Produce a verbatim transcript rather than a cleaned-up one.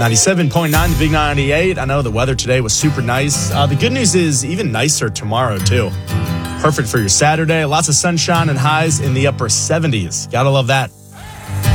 ninety-seven point nine, the Big ninety-eight. I know the weather today was super nice. Uh, the good news is even nicer tomorrow, too. Perfect for your Saturday. Lots of sunshine and highs in the upper seventies. Gotta love that.